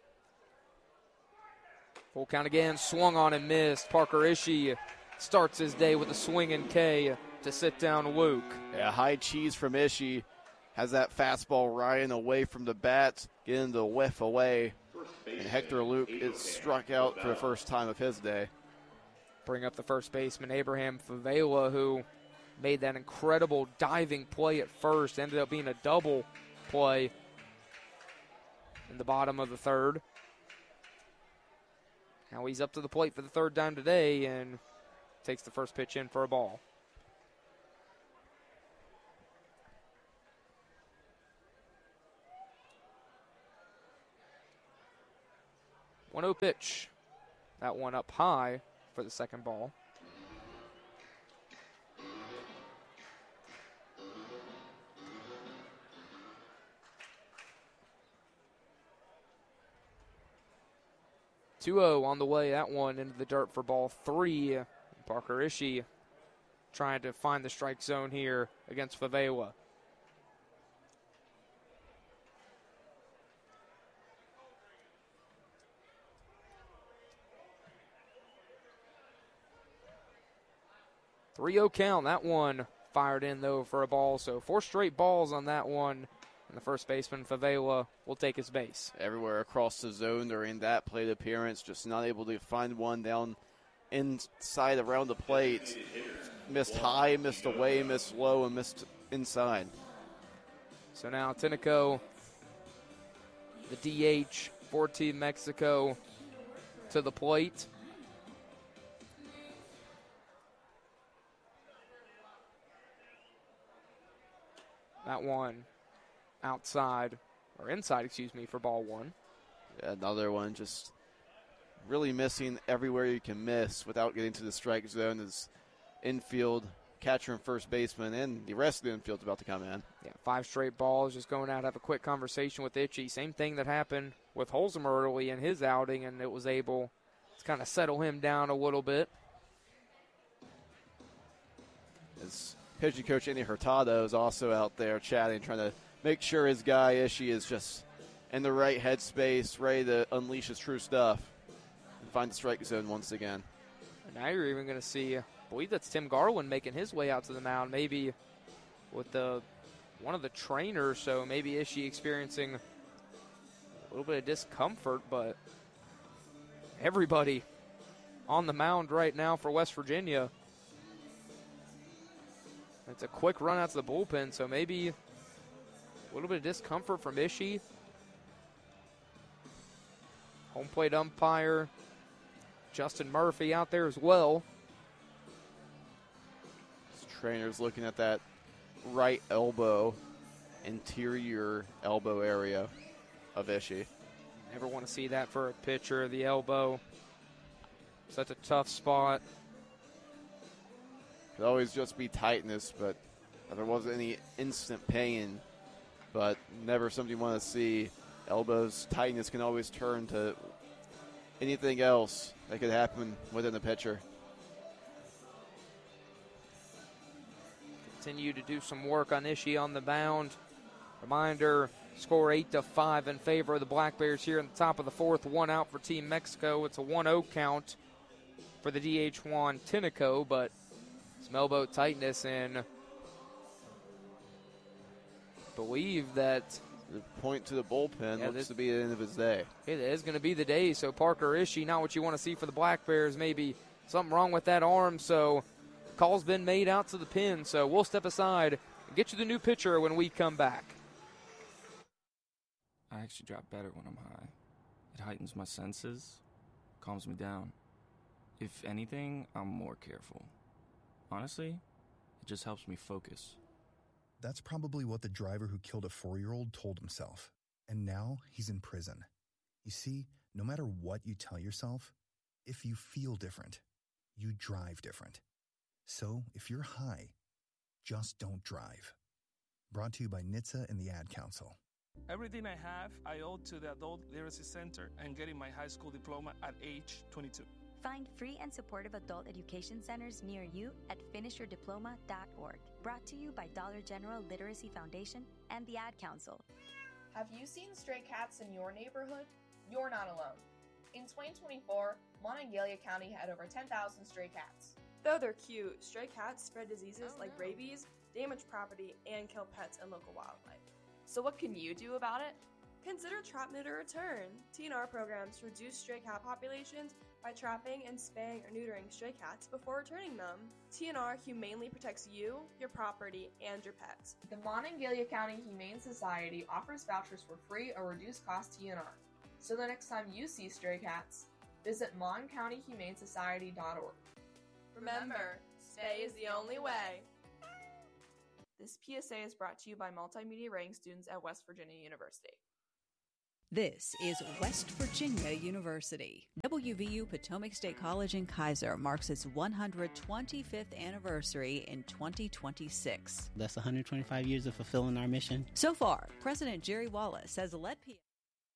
Speaker 1: Full count again, swung on and missed. Parker Ishii starts his day with a swinging K to sit down Luke.
Speaker 2: Yeah, high cheese from Ishii. Has that fastball riding away from the bat, getting the whiff away. And Hector Luke is struck out for the first time of his day.
Speaker 1: Bring up the first baseman, Abraham Favela, who made that incredible diving play at first. Ended up being a double play in the bottom of the third. Now he's up to the plate for the third time today and takes the first pitch in for a ball. one oh pitch. That one up high for the second ball. two oh on the way, that one into the dirt for ball three. Parker Ishii trying to find the strike zone here against Favewa. three oh count. That one fired in, though, for a ball. So four straight balls on that one. And the first baseman, Favewa, will take his base.
Speaker 2: Everywhere across the zone during that plate appearance, just not able to find one down inside around the plate. Missed high, missed away, missed low, and missed inside.
Speaker 1: So now Tinoco, the D H for Team Mexico, to the plate. That one outside, or inside, excuse me, for ball one.
Speaker 2: Yeah, another one just really missing everywhere you can miss without getting to the strike zone. Is infield, catcher and first baseman, and the rest of the infield's about to come in.
Speaker 1: Yeah, five straight balls, just going out, have a quick conversation with Itchy. Same thing that happened with Holzheimer early in his outing, and it was able to kind of settle him down a little bit.
Speaker 2: As pitching coach Andy Hurtado is also out there chatting, trying to make sure his guy Ishii is just in the right headspace, ready to unleash his true stuff and find the strike zone once again.
Speaker 1: And now you're even going to see, I believe that's Tim Garland making his way out to the mound, maybe with the one of the trainers, so maybe Ishii experiencing a little bit of discomfort, but everybody on the mound right now for West Virginia. It's a quick run out to the bullpen, so maybe a little bit of discomfort from Ishii. Home plate umpire Justin Murphy out there as well.
Speaker 2: This trainer's looking at that right elbow, interior elbow area of Ishii.
Speaker 1: Never want to see that for a pitcher, the elbow. Such a tough spot.
Speaker 2: Could always just be tightness, but if there wasn't any instant pain, but never something you want to see. Elbows, tightness can always turn to anything else that could happen within the pitcher.
Speaker 1: Continue to do some work on Ishii on the mound. Reminder, score eight to five in favor of the Black Bears here in the top of the fourth. One out for Team Mexico. It's a one oh count for the D H Juan Tinoco, but some elbow tightness, and I believe that
Speaker 2: the point to the bullpen
Speaker 1: yeah,
Speaker 2: looks
Speaker 1: this,
Speaker 2: to be the end of his day.
Speaker 1: It is going to be the day. So Parker Ishii, not what you want to see for the Black Bears. Maybe something wrong with that arm. So the call's been made out to the pin. So we'll step aside and get you the new pitcher when we come back.
Speaker 16: I actually drop better when I'm high. It heightens my senses, calms me down. If anything, I'm more careful. Honestly, it just helps me focus.
Speaker 11: That's probably what the driver who killed a four-year-old told himself. And now he's in prison. You see, no matter what you tell yourself, if you feel different, you drive different. So if you're high, just don't drive. Brought to you by N H T S A and the Ad Council.
Speaker 17: Everything I have, I owe to the Adult Literacy Center and getting my high school diploma at age twenty-two.
Speaker 18: Find free and supportive adult education centers near you at finish your diploma dot org. Brought to you by Dollar General Literacy Foundation and the Ad Council.
Speaker 19: Have you seen stray cats in your neighborhood? You're not alone. In twenty twenty-four, Monongalia County had over ten thousand stray cats.
Speaker 20: Though they're cute, stray cats spread diseases like rabies, damage property, and kill pets and local wildlife.
Speaker 19: So what can you do about it?
Speaker 20: Consider Trap Neuter Return. T N R programs reduce stray cat populations by trapping and spaying or neutering stray cats before returning them. T N R humanely protects you, your property, and your pets.
Speaker 19: The Monongalia County Humane Society offers vouchers for free or reduced cost T N R. So the next time you see stray cats, visit mon county humane society dot org.
Speaker 20: Remember, spay is the only way. This P S A is brought to you by multimedia writing students at West Virginia University.
Speaker 21: This is West Virginia University. W V U Potomac State College in Kaiser marks its one hundred twenty-fifth anniversary in twenty twenty-six.
Speaker 22: That's one hundred twenty-five years of fulfilling our mission.
Speaker 21: So far, President Jerry Wallace has led P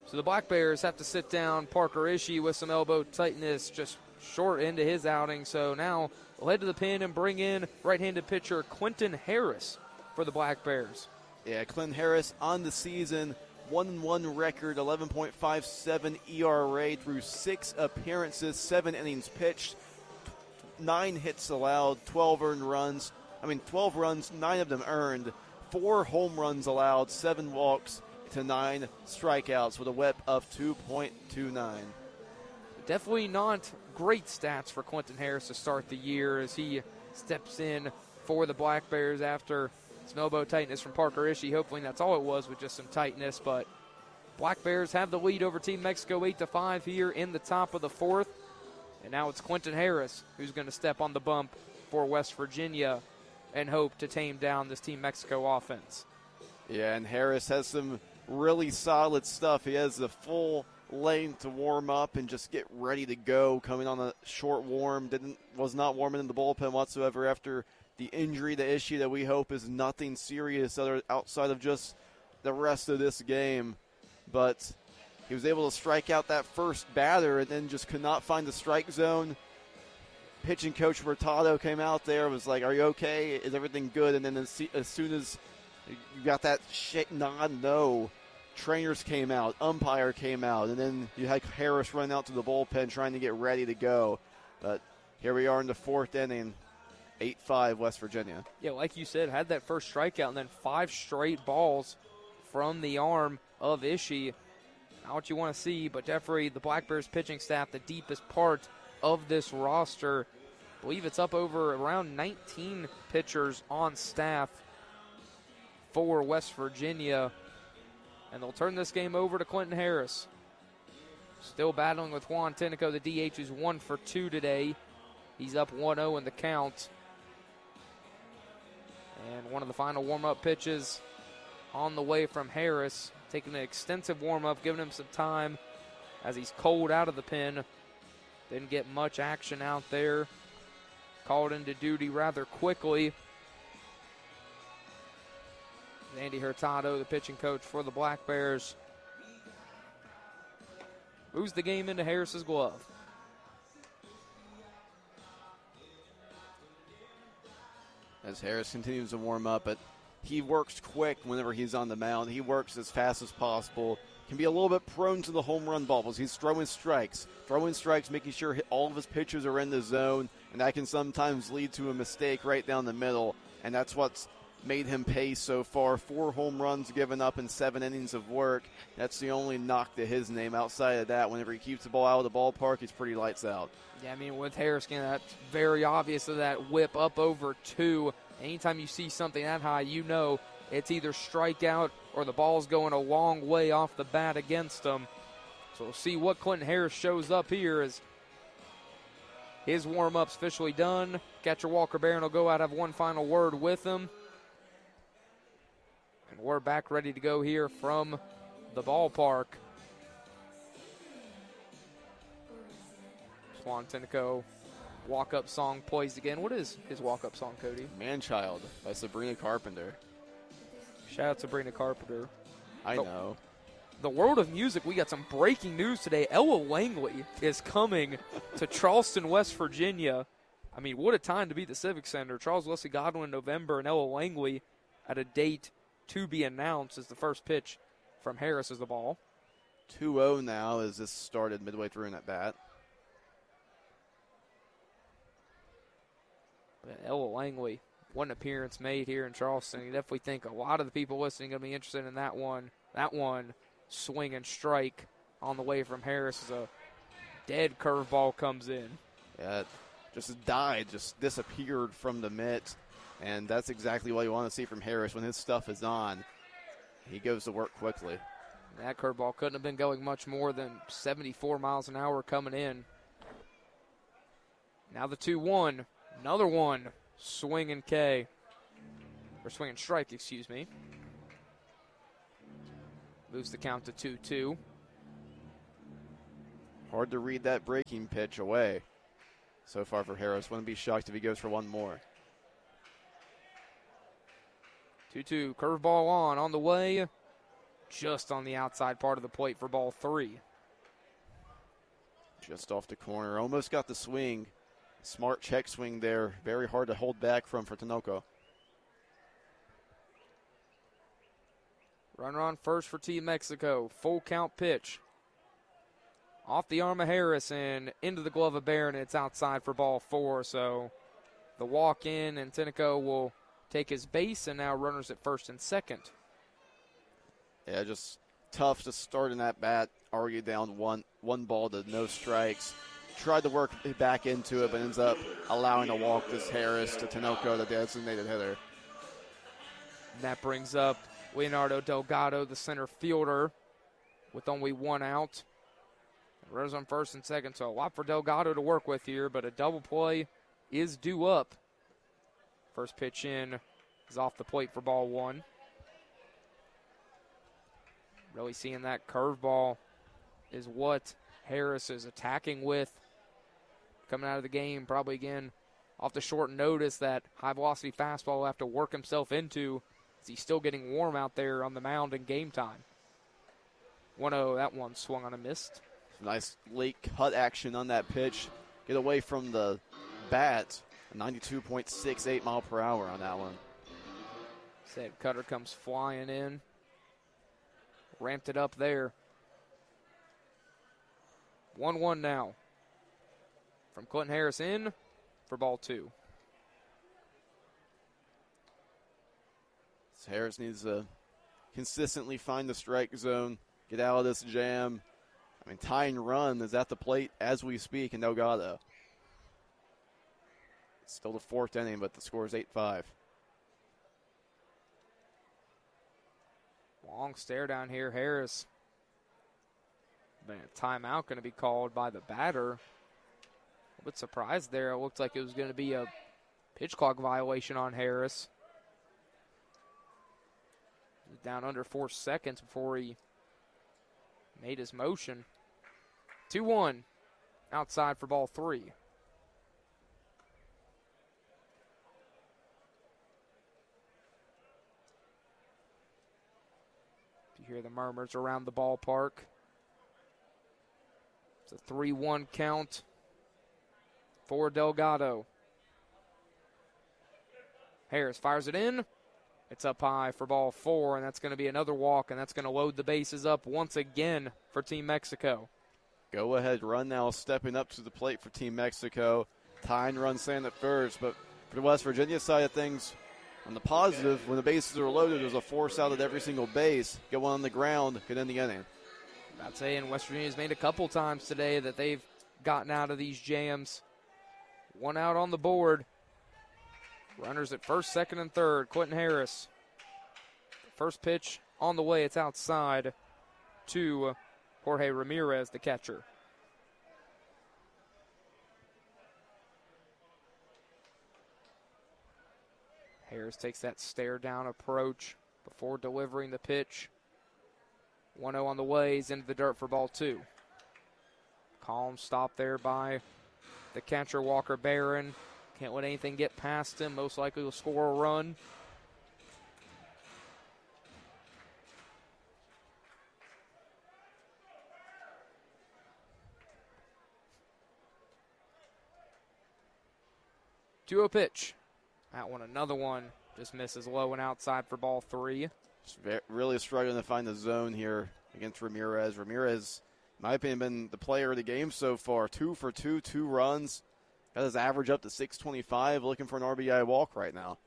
Speaker 1: So the Black Bears have to sit down Parker Ishii with some elbow tightness, just short into his outing. So now we'll head to the pen and bring in right-handed pitcher Quentin Harris for the Black Bears.
Speaker 2: Yeah, Clinton Harris on the season, one and one record, eleven point five seven E R A through six appearances, seven innings pitched, nine hits allowed, twelve earned runs. I mean, twelve runs, nine of them earned, four home runs allowed, seven walks to nine strikeouts with a whip of two point two nine.
Speaker 1: Definitely not great stats for Quentin Harris to start the year as he steps in for the Black Bears after some elbow tightness from Parker Ishii. Hopefully that's all it was, with just some tightness. But Black Bears have the lead over Team Mexico eight to five here in the top of the fourth. And now it's Quentin Harris who's going to step on the bump for West Virginia and hope to tame down this Team Mexico offense.
Speaker 2: Yeah, and Harris has some really solid stuff. He has the full lane to warm up and just get ready to go. Coming on a short warm, didn't was not warming in the bullpen whatsoever after the injury, the issue that we hope is nothing serious other outside of just the rest of this game. But he was able to strike out that first batter and then just could not find the strike zone. Pitching coach Hurtado came out there, was like, "Are you okay? Is everything good?" And then as, as soon as you got that shit nod, no. Trainers came out, umpire came out, and then you had Harris run out to the bullpen trying to get ready to go. But here we are in the fourth inning, eight five West Virginia.
Speaker 1: Yeah, like you said, had that first strikeout and then five straight balls from the arm of Ishii. Not what you want to see, but definitely the Black Bears pitching staff, the deepest part of this roster. I believe it's up over around nineteen pitchers on staff for West Virginia. And they'll turn this game over to Quentin Harris. Still battling with Juan Tinico, the D H, who's one for two today. He's up one oh in the count. And one of the final warm-up pitches on the way from Harris. Taking an extensive warm-up, giving him some time as he's cold out of the pen. Didn't get much action out there. Called into duty rather quickly. Andy Hurtado, the pitching coach for the Black Bears, moves the game into Harris's glove.
Speaker 2: As Harris continues to warm up, but he works quick whenever he's on the mound. He works as fast as possible. Can be a little bit prone to the home run bubbles. He's throwing strikes, throwing strikes, making sure all of his pitchers are in the zone, and that can sometimes lead to a mistake right down the middle, and that's what's made him pay so far. Four home runs given up in seven innings of work. That's the only knock to his name. Outside of that, whenever he keeps the ball out of the ballpark, he's pretty lights out.
Speaker 1: Yeah, I mean, with Harris, that's very obvious of that whip up over two. Anytime you see something that high, you know it's either strikeout or the ball's going a long way off the bat against him. So we'll see what Clinton Harris shows up here as his warm-up's officially done. Catcher Walker Barron will go out and have one final word with him. And we're back ready to go here from the ballpark. Juan Tinico walk-up song plays again. What is his walk-up song, Cody?
Speaker 2: Man-Child by Sabrina Carpenter.
Speaker 1: Shout out to Sabrina Carpenter.
Speaker 2: I
Speaker 1: the,
Speaker 2: know.
Speaker 1: The world of music, we got some breaking news today. Ella Langley is coming to Charleston, West Virginia. I mean, what a time to be at the Civic Center. Charles Wesley Godwin in November and Ella Langley at a date to be announced as the first pitch from Harris as the ball.
Speaker 2: two oh now as this started midway through in at bat.
Speaker 1: But Ella Langley, one appearance made here in Charleston. You definitely think a lot of the people listening are going to be interested in that one. That one, swing and strike on the way from Harris as a dead curveball comes in.
Speaker 2: Yeah, it just died, just disappeared from the mitt. And that's exactly what you want to see from Harris when his stuff is on. He goes to work quickly.
Speaker 1: That curveball couldn't have been going much more than seventy-four miles an hour coming in. Now the two one. Another one. Swing and K. Or swing and strike, excuse me. Moves the count to two two.
Speaker 2: Hard to read that breaking pitch away so far for Harris. Wouldn't be shocked if he goes for one more.
Speaker 1: two two, curveball on, on the way. just on the outside part of the plate for ball three.
Speaker 2: Just off the corner. Almost got the swing. Smart check swing there. Very hard to hold back from for Tinoco.
Speaker 1: Runner on first for Team Mexico. Full count pitch. Off the arm of Harris and into the glove of Barron. It's outside for ball four. So the walk in, and Tinoco will take his base, and now runners at first and second.
Speaker 2: Yeah, just tough to start in that bat. Already down one one ball to no strikes. Tried to work back into it, but ends up allowing a walk this Harris to Tinoco, the designated hitter.
Speaker 1: And that brings up Leonardo Delgado, the center fielder, with only one out. Runners on first and second, so a lot for Delgado to work with here, but a double play is due up. First pitch in is off the plate for ball one. Really seeing that curveball is what Harris is attacking with. Coming out of the game, probably again off the short notice, that high-velocity fastball will have to work himself into as he's still getting warm out there on the mound in game time. one oh, that one swung on a missed.
Speaker 2: Nice late cut action on that pitch. Get away from the bat. ninety-two point six eight mile per hour on that one.
Speaker 1: Said cutter comes flying in. Ramped it up there. one one now. From Clinton Harris in for ball two.
Speaker 2: So Harris needs to consistently find the strike zone, get out of this jam. I mean, tying run is at the plate as we speak in Delgado. It's still the fourth inning, but the score is eight five.
Speaker 1: Long stare down here. Harris. Man, timeout going to be called by the batter. A bit surprised there. It looked like it was going to be a pitch clock violation on Harris. Down under four seconds before he made his motion. two one outside for ball three. You hear the murmurs around the ballpark. It's a three one count for Delgado. Harris fires it in. It's up high for ball four, and that's going to be another walk, and that's going to load the bases up once again for Team Mexico.
Speaker 2: Go ahead run now, stepping up to the plate for Team Mexico. Tying run stand at first, but for the West Virginia side of things, on the positive, when the bases are loaded, there's a force out at every single base. Get one on the ground, get in the inning.
Speaker 1: I'd say, and West Virginia's made a couple times today that they've gotten out of these jams. One out on the board. Runners at first, second, and third. Clinton Harris. First pitch on the way. It's outside to Jorge Ramirez, the catcher. Harris takes that stare-down approach before delivering the pitch. one oh on the way. He's into the dirt for ball two. Calm stop there by the catcher, Walker Barron. Can't let anything get past him. Most likely will score a run. two oh pitch. That one, another one, just misses low and outside for ball three.
Speaker 2: Just very, really struggling to find the zone here against Ramirez. Ramirez, in my opinion, been the player of the game so far. Two for two, two runs. Got his average up to six twenty-five, looking for an R B I walk right now.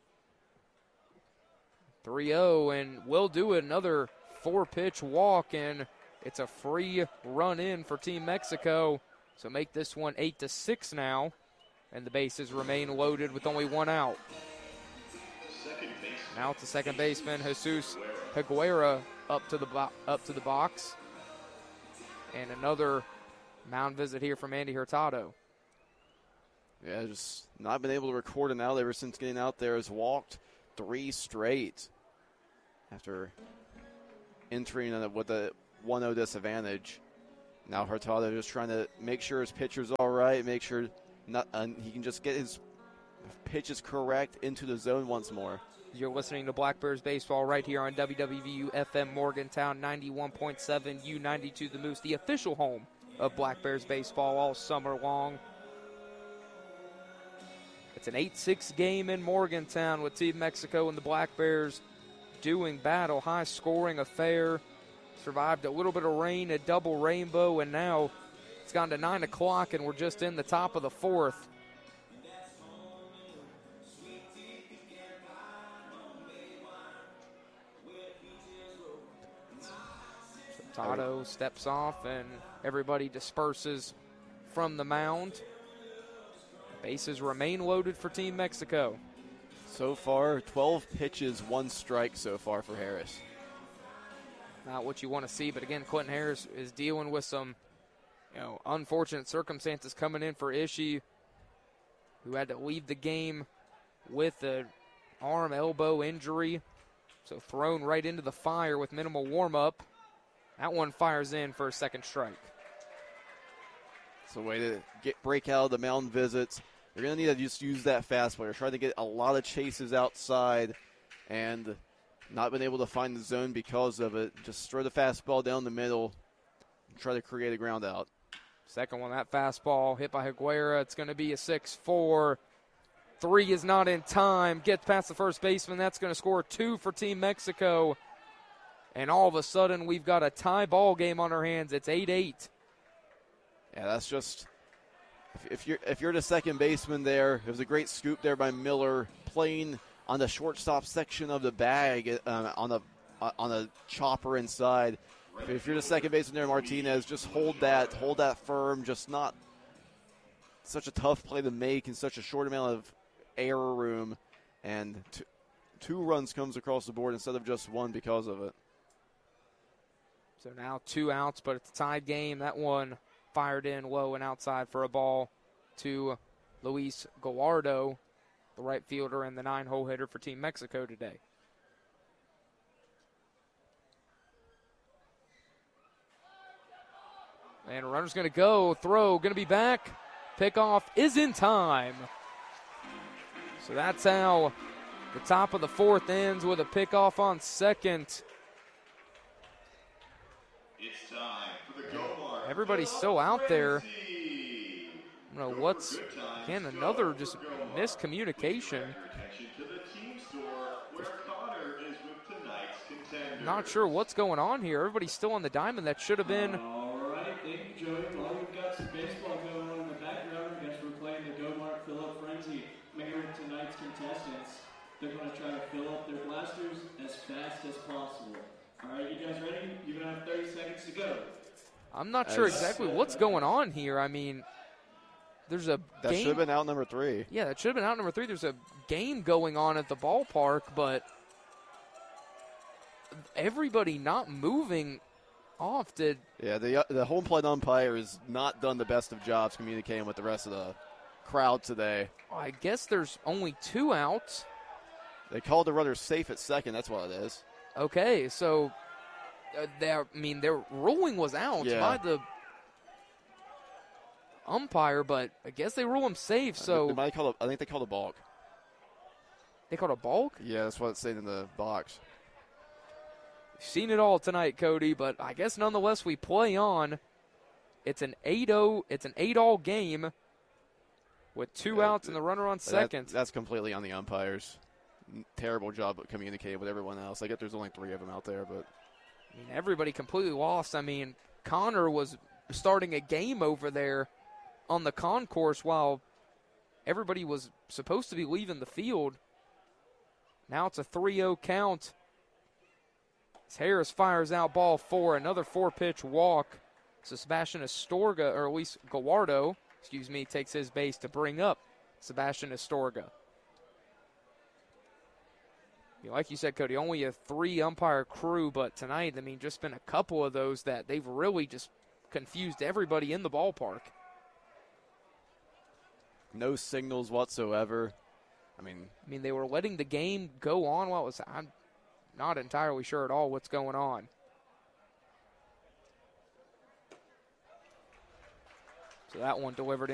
Speaker 1: three oh, and will do another four-pitch walk, and it's a free run in for Team Mexico. So make this one eight to six now, and the bases remain loaded with only one out. Now to second baseman Jesus Higuera up to the bo- up to the box, and another mound visit here from Andy Hurtado.
Speaker 2: Yeah, just not been able to record an out ever since getting out there. Has walked three straight after entering with a one oh disadvantage. Now Hurtado just trying to make sure his pitcher's all right, make sure not uh, he can just get his pitches correct into the zone once more.
Speaker 1: You're listening to Black Bears Baseball right here on W W V U F M Morgantown ninety-one point seven, U ninety-two The Moose, the official home of Black Bears Baseball all summer long. It's an eight six game in Morgantown with Team Mexico and the Black Bears doing battle. High-scoring affair. Survived a little bit of rain, a double rainbow, and now it's gone to nine o'clock, and we're just in the top of the fourth. Tato steps off, and everybody disperses from the mound. Bases remain loaded for Team Mexico.
Speaker 2: So far, twelve pitches, one strike so far for Harris.
Speaker 1: Not what you want to see, but again, Quentin Harris is dealing with some, you know, unfortunate circumstances coming in for Ishii, who had to leave the game with an arm elbow injury, so thrown right into the fire with minimal warm-up. That one fires in for a second strike.
Speaker 2: It's a way to get break out of the mound visits. You're going to need to just use that fastball. You're trying to get a lot of chases outside and not been able to find the zone because of it. Just throw the fastball down the middle and try to create a ground out.
Speaker 1: Second one, that fastball hit by Higuera. It's going to be a six four. Three is not in time. Gets past the first baseman. That's going to score two for Team Mexico. And all of a sudden, we've got a tie ball game on our hands. It's eight eight.
Speaker 2: Yeah, that's just if, if you're if you're the second baseman there. It was a great scoop there by Miller, playing on the shortstop section of the bag uh, on the uh, on the chopper inside. If, if you're the second baseman there, Martinez, just hold that hold that firm. Just not such a tough play to make in such a short amount of air room, and two, two runs comes across the board instead of just one because of it.
Speaker 1: So now two outs, but it's a tied game. That one fired in low and outside for a ball to Luis Gallardo, the right fielder and the nine-hole hitter for Team Mexico today. And a runner's going to go, throw, going to be back. Pickoff is in time. So that's how the top of the fourth ends with a pickoff on second.
Speaker 3: It's time for the Gomar.
Speaker 1: Everybody's still out there. I don't know what's, again, another just miscommunication. Not sure what's going on here. Everybody's still on the diamond. That should have been.
Speaker 22: All right, thank you, Joey. While we've got some baseball going on in the background, I guess we're playing the Gomar Fill-Up Frenzy. Remember tonight's contestants, they're going to try to fill up their blasters as fast as possible. All right, you guys ready? You're going to have thirty seconds to go.
Speaker 1: I'm not sure exactly what's going on here. I mean, there's a
Speaker 2: That
Speaker 1: game.
Speaker 2: should have been out number three.
Speaker 1: Yeah, that should have been out number three. There's a game going on at the ballpark, but everybody not moving off did.
Speaker 2: Yeah, the the home plate umpire has not done the best of jobs communicating with the rest of the crowd today.
Speaker 1: I guess there's only two outs.
Speaker 2: They called the runner safe at second. That's what it is.
Speaker 1: Okay, so uh, their, I mean, their ruling was out
Speaker 2: Yeah.
Speaker 1: by the umpire, but I guess they rule him safe. So
Speaker 2: They might call a, I think they called a balk.
Speaker 1: They called a balk?
Speaker 2: Yeah, that's what it's saying in the box.
Speaker 1: Seen it all tonight, Cody, but I guess nonetheless we play on. It's an eight oh, it's an eight-all game with two
Speaker 2: Yeah,
Speaker 1: outs and the runner on
Speaker 2: That-
Speaker 1: second.
Speaker 2: that's completely on the umpires. Terrible job of communicating with everyone else. I get there's only three of them out there, but
Speaker 1: I mean, everybody completely lost. I mean, Connor was starting a game over there on the concourse while everybody was supposed to be leaving the field. Now it's a three oh count. As Harris fires out ball four, another four-pitch walk. So Sebastian Astorga, or at least Gallardo, excuse me, takes his base to bring up Sebastian Astorga. Like you said, Cody, only a three-umpire crew, but tonight, I mean, just been a couple of those that they've really just confused everybody in the ballpark.
Speaker 2: no signals whatsoever. I mean,
Speaker 1: I mean, they were letting the game go on while it was. I'm not entirely sure at all what's going on. So that one delivered